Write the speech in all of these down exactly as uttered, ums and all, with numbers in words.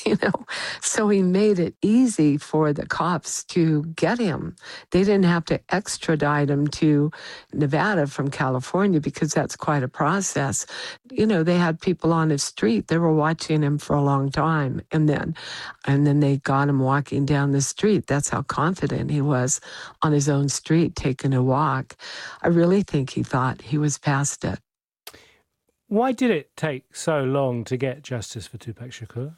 you know. So he made it easy for the cops to get him. They didn't have to extradite him to Nevada from California because that's quite a process. You know, they had people on his street. They were watching him for a long time. And then, and then they got him walking down the street. That's how confident he was on his own street, taking a walk. I really think he thought he was past it. Why did it take so long to get justice for Tupac Shakur?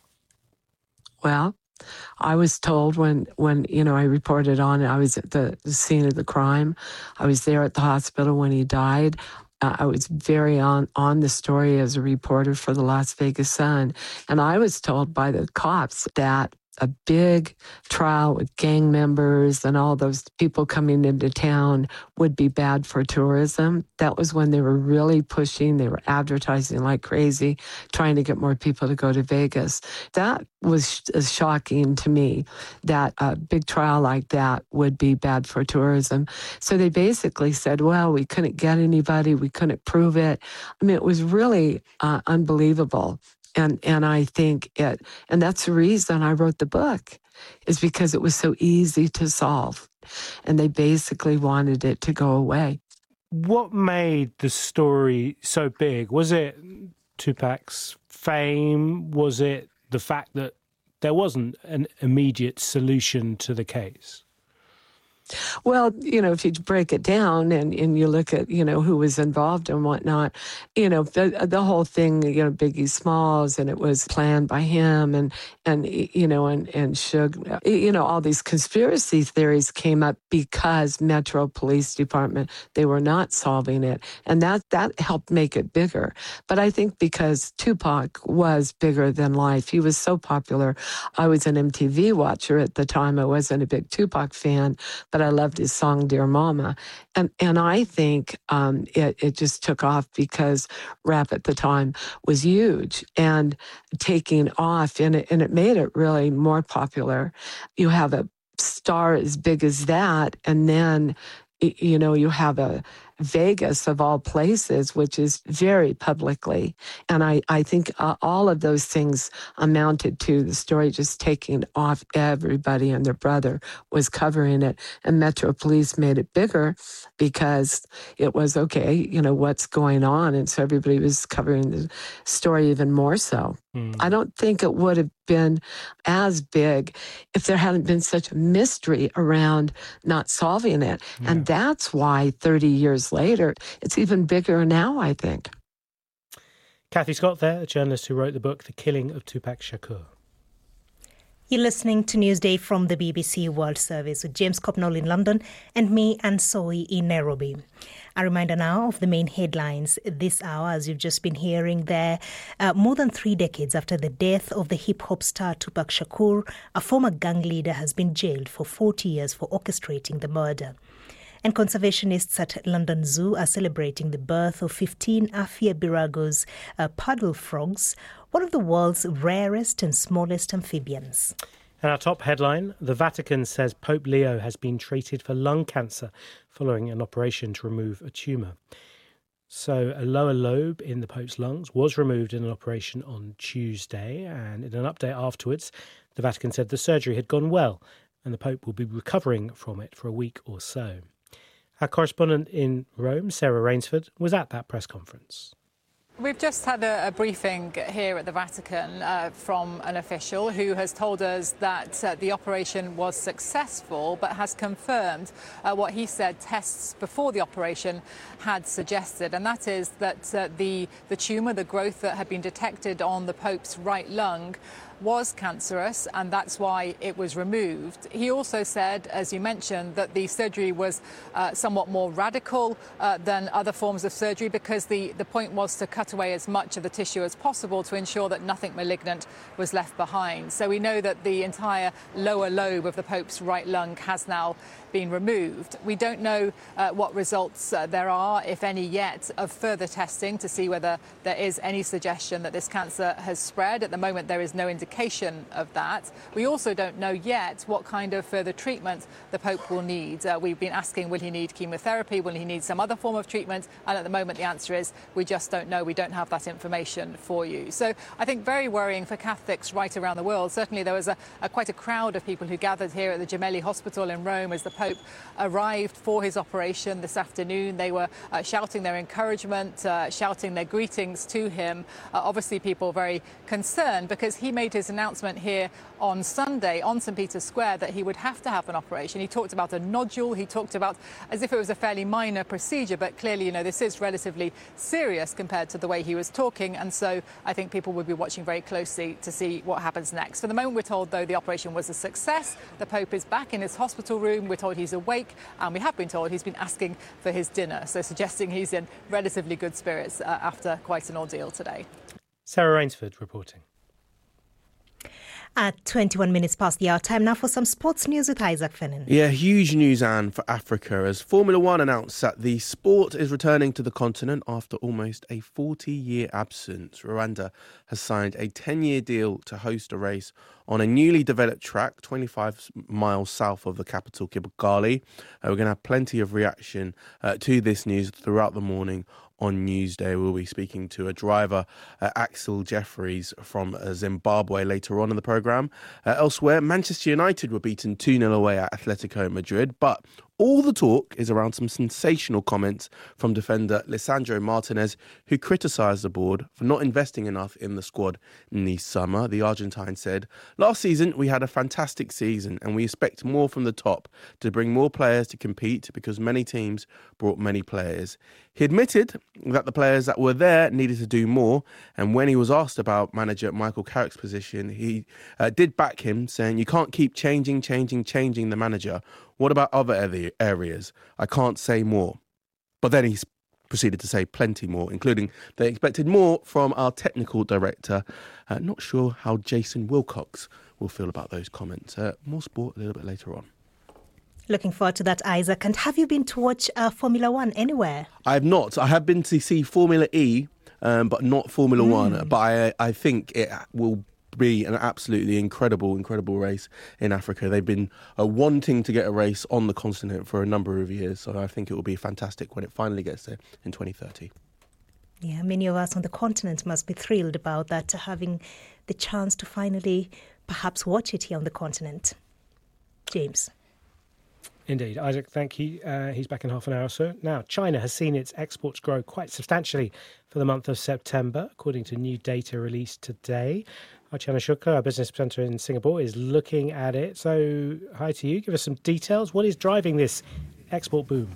Well, I was told when, when you know, I reported on it, I was at the, the scene of the crime. I was there at the hospital when he died. Uh, I was very on, on the story as a reporter for the Las Vegas Sun. And I was told by the cops that a big trial with gang members and all those people coming into town would be bad for tourism. That was when they were really pushing. They were advertising like crazy, trying to get more people to go to Vegas. That was shocking to me, that a big trial like that would be bad for tourism. So they basically said, well, we couldn't get anybody. We couldn't prove it. I mean, it was really uh, unbelievable. And and I think it, and that's the reason I wrote the book, is because it was so easy to solve. And they basically wanted it to go away. What made the story so big? Was it Tupac's fame? Was it the fact that there wasn't an immediate solution to the case? Well, you know, if you break it down and, and you look at, you know, who was involved and whatnot, you know, the, the whole thing, you know, Biggie Smalls, and it was planned by him, and, and you know, and, and Suge, you know, all these conspiracy theories came up because Metro Police Department, they were not solving it. And that, that helped make it bigger. But I think because Tupac was bigger than life, he was so popular. I was an M T V watcher at the time. I wasn't a big Tupac fan, but I loved his song, Dear Mama. And and I think um, it, it just took off because rap at the time was huge and taking off, and it, and it made it really more popular. You have a star as big as that, and then, you know, you have a Vegas of all places, which is very publicly. And I, I think uh, all of those things amounted to the story just taking off. Everybody and their brother was covering it. And Metro Police made it bigger because it was, okay, you know, what's going on? And so everybody was covering the story even more so. Mm. I don't think it would have been as big if there hadn't been such a mystery around not solving it. Yeah. And that's why thirty years later, it's even bigger now, I think. Kathy Scott there, a journalist who wrote the book, The Killing of Tupac Shakur. You're listening to Newsday from the B B C World Service with James Copnall in London and me, Anne Soy, in Nairobi. A reminder now of the main headlines this hour, as you've just been hearing there. Uh, more than three decades after the death of the hip-hop star Tupac Shakur, a former gang leader has been jailed for forty years for orchestrating the murder. And conservationists at London Zoo are celebrating the birth of fifteen Aphiabiragos uh, paddle frogs, one of the world's rarest and smallest amphibians. And our top headline, the Vatican says Pope Leo has been treated for lung cancer following an operation to remove a tumour. So a lower lobe in the Pope's lungs was removed in an operation on Tuesday, and in an update afterwards, the Vatican said the surgery had gone well and the Pope will be recovering from it for a week or so. Our correspondent in Rome, Sarah Rainsford, was at that press conference. We've just had a, a briefing here at the Vatican uh, from an official who has told us that uh, the operation was successful, but has confirmed uh, what he said tests before the operation had suggested, and that is that uh, the, the tumour, the growth that had been detected on the Pope's right lung, was cancerous, and that's why it was removed. He also said, as you mentioned, that the surgery was uh, somewhat more radical uh, than other forms of surgery, because the, the point was to cut away as much of the tissue as possible to ensure that nothing malignant was left behind. So we know that the entire lower lobe of the Pope's right lung has now been removed. We don't know uh, what results uh, there are, if any, yet, of further testing to see whether there is any suggestion that this cancer has spread. At the moment, there is no indication of that. We also don't know yet what kind of further treatment the Pope will need. Uh, we've been asking, will he need chemotherapy? Will he need some other form of treatment? And at the moment, the answer is we just don't know. We don't have that information for you. So I think very worrying for Catholics right around the world. Certainly there was a, a quite a crowd of people who gathered here at the Gemelli Hospital in Rome as the Pope arrived for his operation this afternoon. They were uh, shouting their encouragement, uh, shouting their greetings to him. Uh, obviously people very concerned because he made his announcement here on Sunday on St Peter's Square that he would have to have an operation. He talked about a nodule. He talked about as if it was a fairly minor procedure, but clearly, you know, this is relatively serious compared to the way he was talking. And so I think people will be watching very closely to see what happens next. For the moment, we're told, though, the operation was a success. The Pope is back in his hospital room. We're told he's awake, and we have been told he's been asking for his dinner, so suggesting he's in relatively good spirits uh, after quite an ordeal today. Sarah Rainsford reporting. At twenty-one minutes past the hour, time now for some sports news with Isaac Fennan. Yeah, huge news, Anne, for Africa as Formula One announced that the sport is returning to the continent after almost a forty-year absence. Rwanda has signed a ten-year deal to host a race on a newly developed track twenty-five miles south of the capital, Kigali. Uh, we're going to have plenty of reaction uh, to this news throughout the morning. On Newsday, we'll be speaking to a driver, uh, Axel Jeffries from uh, Zimbabwe later on in the programme. Uh, elsewhere, Manchester United were beaten two nil away at Atletico Madrid, but all the talk is around some sensational comments from defender Lisandro Martinez, who criticised the board for not investing enough in the squad in the summer. The Argentine said, "Last season we had a fantastic season and we expect more from the top to bring more players to compete because many teams brought many players." He admitted that the players that were there needed to do more, and when he was asked about manager Michael Carrick's position, he uh, did back him, saying, "You can't keep changing, changing, changing the manager. What about other areas? I can't say more." But then he proceeded to say plenty more, including they expected more from our technical director. Uh, not sure how Jason Wilcox will feel about those comments. Uh, more sport a little bit later on. Looking forward to that, Isaac. And have you been to watch uh, Formula One anywhere? I have not. I have been to see Formula E, um, but not Formula mm. One. But I, I think it will be an absolutely incredible, incredible race in Africa. They've been uh, wanting to get a race on the continent for a number of years, so I think it will be fantastic when it finally gets there in twenty thirty. Yeah, many of us on the continent must be thrilled about that, having the chance to finally perhaps watch it here on the continent. James. Indeed. Isaac, thank you. Uh, he's back in half an hour or so. Now, China has seen its exports grow quite substantially for the month of September, according to new data released today. Archana Shukla, our business presenter in Singapore, is looking at it. So, hi to you. Give us some details. What is driving this export boom?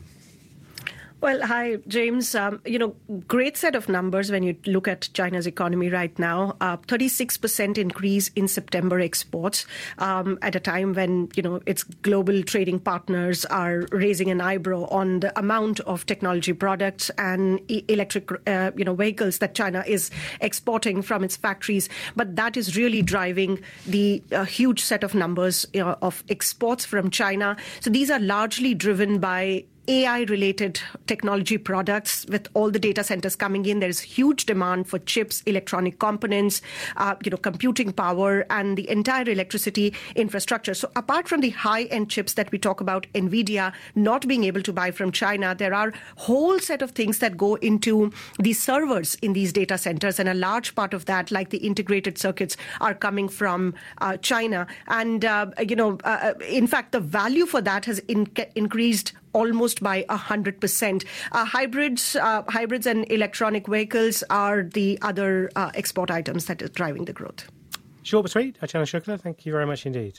Well, hi, James. Um, you know, great set of numbers when you look at China's economy right now. Uh, thirty-six percent increase in September exports um, at a time when, you know, its global trading partners are raising an eyebrow on the amount of technology products and e- electric, uh, you know, vehicles that China is exporting from its factories. But that is really driving the uh, huge set of numbers you know, of exports from China. So these are largely driven by A I-related technology products. With all the data centers coming in, there's huge demand for chips, electronic components, uh, you know, computing power, and the entire electricity infrastructure. So apart from the high-end chips that we talk about, NVIDIA not being able to buy from China, there are a whole set of things that go into the servers in these data centers, and a large part of that, like the integrated circuits, are coming from uh, China. And, uh, you know, uh, in fact, the value for that has in- increased almost by one hundred percent. Uh, hybrids uh, hybrids and electronic vehicles are the other uh, export items that is driving the growth. Short but sweet. Archana Shukla, thank you very much indeed.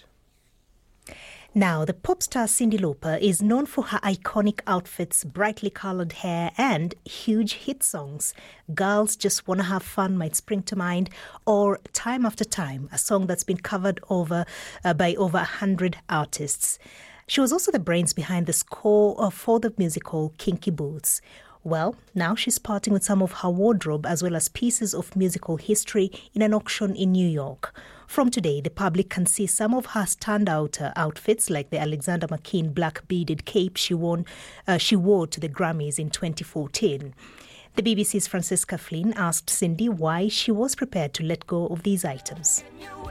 Now, the pop star Cyndi Lauper is known for her iconic outfits, brightly coloured hair and huge hit songs. Girls Just Wanna Have Fun might spring to mind, or Time After Time, a song that's been covered over uh, by over one hundred artists. She was also the brains behind the score for the musical Kinky Boots. Well, now she's parting with some of her wardrobe as well as pieces of musical history in an auction in New York. From today, the public can see some of her standout uh, outfits, like the Alexander McQueen black beaded cape she, won, uh, she wore to the Grammys in twenty fourteen. The B B C's Francisca Flynn asked Cyndi why she was prepared to let go of these items.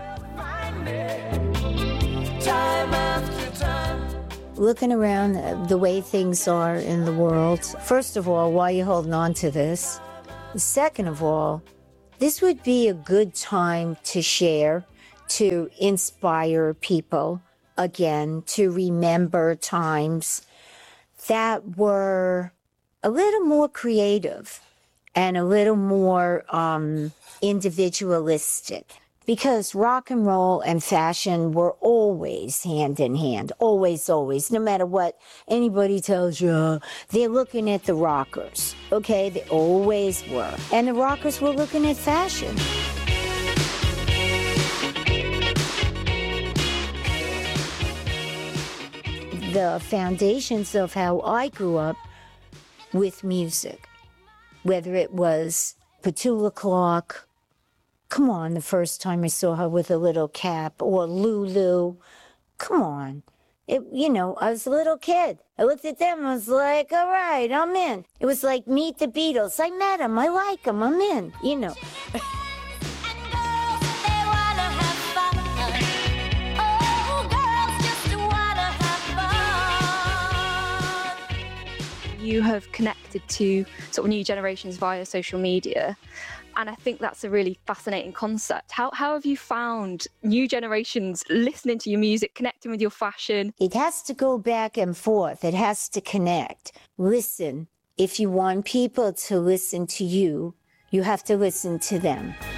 Looking around the way things are in the world, first of all, why are you holding on to this? Second of all, this would be a good time to share, to inspire people again, to remember times that were a little more creative and a little more um, individualistic. Because rock and roll and fashion were always hand in hand, always, always. No matter what anybody tells you, they're looking at the rockers, okay? They always were. And the rockers were looking at fashion. The foundations of how I grew up with music, whether it was Petula Clark, come on, the first time I saw her with a little cap, or Lulu, come on. It, you know, I was a little kid. I looked at them, I was like, all right, I'm in. It was like Meet the Beatles. I met them, I like them, I'm in, you know. You have connected to sort of new generations via social media. And I think that's a really fascinating concept. How how have you found new generations listening to your music, connecting with your fashion? It has to go back and forth. It has to connect. Listen. If you want people to listen to you, you have to listen to them.